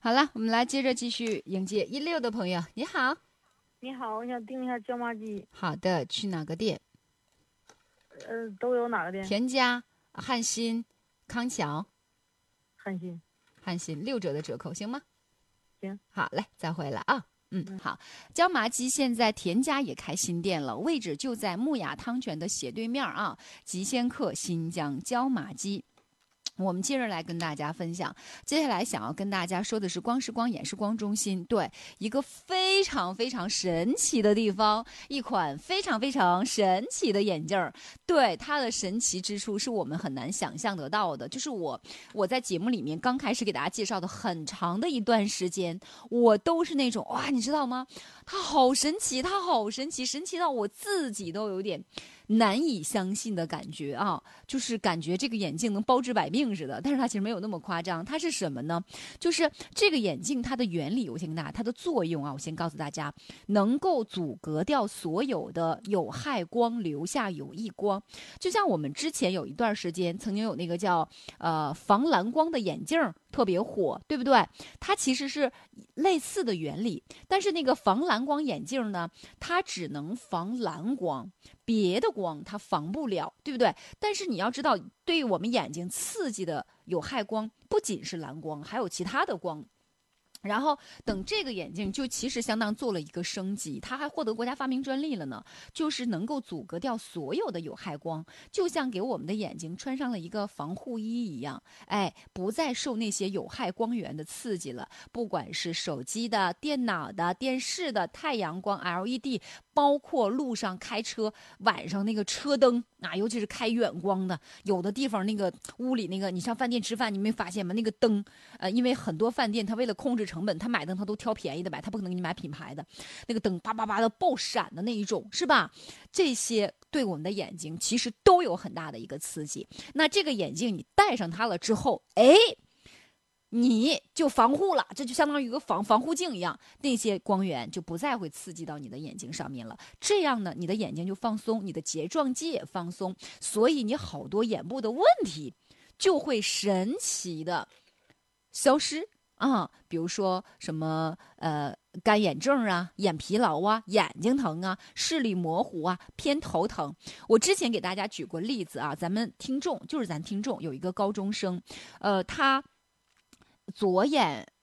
好了，我们来接着继续迎接16的朋友。你好。 你好，我想订一下椒麻鸡。 好的，去哪个店？ 都有哪个店？ 田家、汉新、康桥。 汉心。 汉新6折的折扣，行吗？ 行。 好嘞，再回来啊。好。椒麻鸡现在田家也开新店了，位置就在木雅汤泉的斜对面啊。吉仙客新疆椒麻鸡。我们接着来跟大家分享，接下来想要跟大家说的是光视光眼视光中心，对，一个非常非常神奇的地方，一款非常非常神奇的眼镜，对，它的神奇之处是我们很难想象得到的。就是我在节目里面刚开始给大家介绍的很长的一段时间，我都是那种哇，你知道吗？它好神奇，它好神奇，神奇到我自己都有点难以相信的感觉啊，就是感觉这个眼镜能包治百病似的，但是它其实没有那么夸张。它是什么呢？就是这个眼镜它的原理，我先跟大家它的作用啊，我先告诉大家，能够阻隔掉所有的有害光，留下有益光。就像我们之前有一段时间曾经有那个叫防蓝光的眼镜特别火，对不对？它其实是类似的原理，但是那个防蓝光眼镜呢，它只能防蓝光，别的光它防不了，对不对？但是你要知道，对于我们眼睛刺激的有害光，不仅是蓝光，还有其他的光。然后等这个眼镜就其实相当做了一个升级，它还获得国家发明专利了呢，就是能够阻隔掉所有的有害光，就像给我们的眼睛穿上了一个防护衣一样，哎，不再受那些有害光源的刺激了，不管是手机的、电脑的、电视的、太阳光、LED，包括路上开车晚上那个车灯啊，尤其是开远光的，有的地方那个屋里那个，你上饭店吃饭，你没发现吗？那个灯，因为很多饭店它为了控制成本，它买灯它都挑便宜的买，它不可能给你买品牌的，那个灯叭叭叭的爆闪的那一种，是吧？这些对我们的眼睛其实都有很大的一个刺激。那这个眼镜你戴上它了之后，哎，你就防护了，这就相当于一个防护镜一样，那些光源就不再会刺激到你的眼睛上面了。这样呢，你的眼睛就放松，你的睫状肌也放松，所以你好多眼部的问题就会神奇的消失啊。比如说什么干眼症啊、眼疲劳啊、眼睛疼啊、视力模糊啊、偏头疼。我之前给大家举过例子啊，咱们听众就是咱听众有一个高中生，他左眼